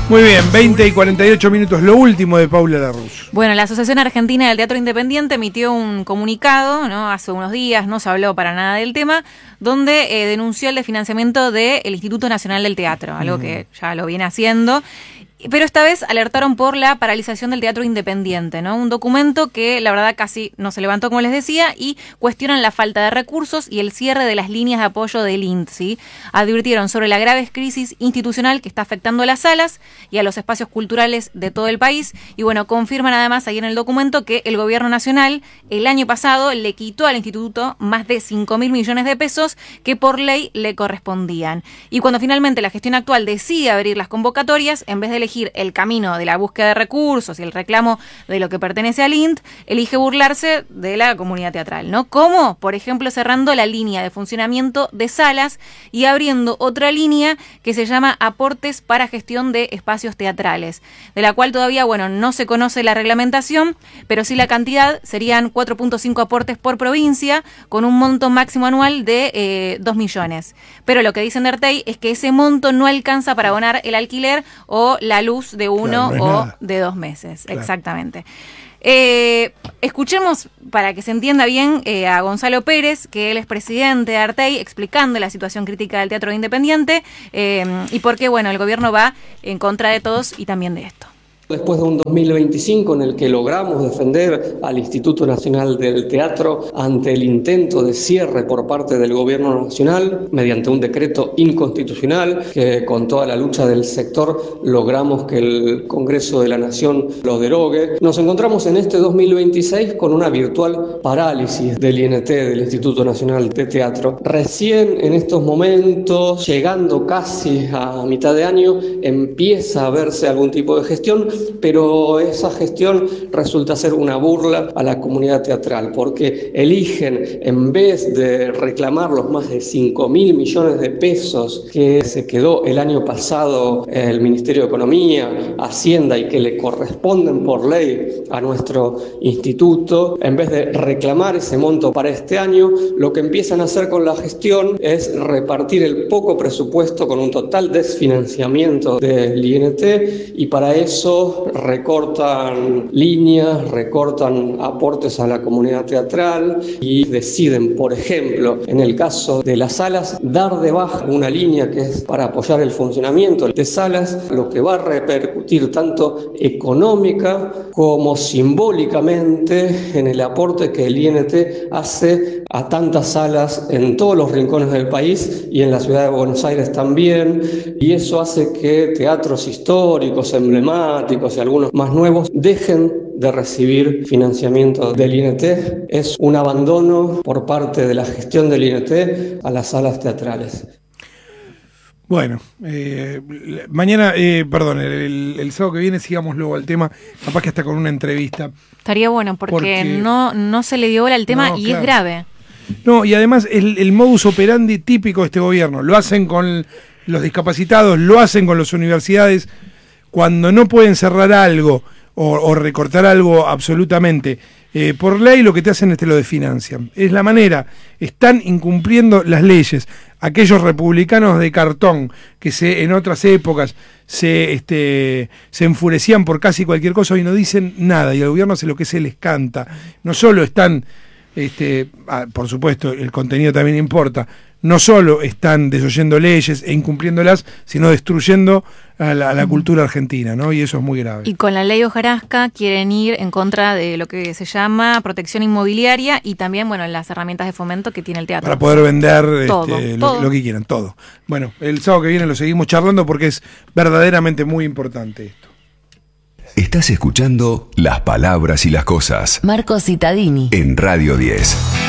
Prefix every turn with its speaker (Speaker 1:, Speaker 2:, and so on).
Speaker 1: Muy bien, 20 y 48 minutos, lo último de Paula Larruz.
Speaker 2: Bueno, la Asociación Argentina del Teatro Independiente emitió un comunicado, ¿no? Hace unos días, no se habló para nada del tema, donde denunció el desfinanciamiento del Instituto Nacional del Teatro, algo que ya lo viene haciendo. Pero esta vez alertaron por la paralización del teatro independiente, ¿no? Un documento que la verdad casi no se levantó, como les decía, y cuestionan la falta de recursos y el cierre de las líneas de apoyo del INTSI. Advirtieron sobre la grave crisis institucional que está afectando a las salas y a los espacios culturales de todo el país. Y bueno, confirman además ahí en el documento que el gobierno nacional el año pasado le quitó al instituto más de 5.000 millones de pesos que por ley le correspondían. Y cuando finalmente la gestión actual decide abrir las convocatorias, en vez de elegir el camino de la búsqueda de recursos y el reclamo de lo que pertenece al INT, elige burlarse de la comunidad teatral, ¿no? ¿Cómo? Por ejemplo, cerrando la línea de funcionamiento de salas y abriendo otra línea que se llama Aportes para Gestión de Espacios Teatrales, de la cual todavía, bueno, no se conoce la reglamentación, pero sí la cantidad serían 4.5 aportes por provincia, con un monto máximo anual de 2 millones. Pero lo que dicen de Artey es que ese monto no alcanza para abonar el alquiler o la luz de 1 o de 2 meses. Claro. Exactamente. Escuchemos, para que se entienda bien, a Gonzalo Pérez, que él es presidente de Artey, explicando la situación crítica del teatro independiente y por qué, bueno, el gobierno va en contra de todos y también de esto.
Speaker 3: Después de un 2025 en el que logramos defender al Instituto Nacional del Teatro ante el intento de cierre por parte del Gobierno Nacional mediante un decreto inconstitucional que con toda la lucha del sector logramos que el Congreso de la Nación lo derogue, nos encontramos en este 2026 con una virtual parálisis del INT, del Instituto Nacional de Teatro. Recién en estos momentos, llegando casi a mitad de año, empieza a verse algún tipo de gestión, pero esa gestión resulta ser una burla a la comunidad teatral, porque eligen, en vez de reclamar los más de 5.000 millones de pesos que se quedó el año pasado el Ministerio de Economía, Hacienda y que le corresponden por ley a nuestro instituto, en vez de reclamar ese monto para este año, lo que empiezan a hacer con la gestión es repartir el poco presupuesto con un total desfinanciamiento del INT, y para eso recortan líneas, recortan aportes a la comunidad teatral y deciden, por ejemplo, en el caso de las salas, dar de baja una línea que es para apoyar el funcionamiento de salas, lo que va a repercutir tanto económica como simbólicamente en el aporte que el INT hace a tantas salas en todos los rincones del país y en la ciudad de Buenos Aires también, y eso hace que teatros históricos, emblemáticos y algunos más nuevos dejen de recibir financiamiento del INT. Es un abandono por parte de la gestión del INT a las salas teatrales.
Speaker 1: Bueno, mañana, el sábado que viene sigamos luego al tema, capaz que hasta con una entrevista.
Speaker 2: Estaría bueno porque no se le dio bola al tema y claro, es grave.
Speaker 1: No, y además el modus operandi típico de este gobierno, lo hacen con los discapacitados, lo hacen con las universidades. Cuando no pueden cerrar algo o recortar algo absolutamente por ley, lo que te hacen es te lo desfinancian. Es la manera, están incumpliendo las leyes. Aquellos republicanos de cartón que en otras épocas se enfurecían por casi cualquier cosa, hoy no dicen nada y el gobierno hace lo que se les canta. No solo están, por supuesto, el contenido también importa, no solo están desoyendo leyes e incumpliéndolas, sino destruyendo a la cultura argentina, ¿no? Y eso es muy grave.
Speaker 2: Y con la ley Hojarasca quieren ir en contra de lo que se llama protección inmobiliaria y también, bueno, las herramientas de fomento que tiene el teatro.
Speaker 1: Para poder vender todo. Lo que quieran, todo. Bueno, el sábado que viene lo seguimos charlando porque es verdaderamente muy importante esto.
Speaker 4: Estás escuchando Las Palabras y las Cosas.
Speaker 5: Marco Cittadini.
Speaker 4: En Radio 10.